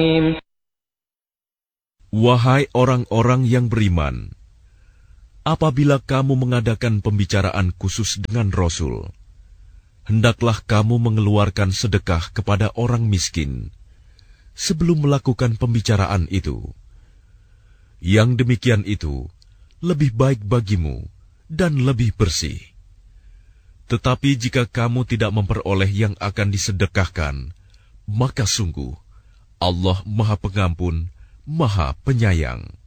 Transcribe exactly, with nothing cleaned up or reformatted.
Wahai orang-orang yang beriman, apabila kamu mengadakan pembicaraan khusus dengan Rasul, hendaklah kamu mengeluarkan sedekah kepada orang miskin sebelum melakukan pembicaraan itu. Yang demikian itu lebih baik bagimu dan lebih bersih. Tetapi jika kamu tidak memperoleh yang akan disedekahkan, maka sungguh Allah Maha Pengampun, Maha Penyayang.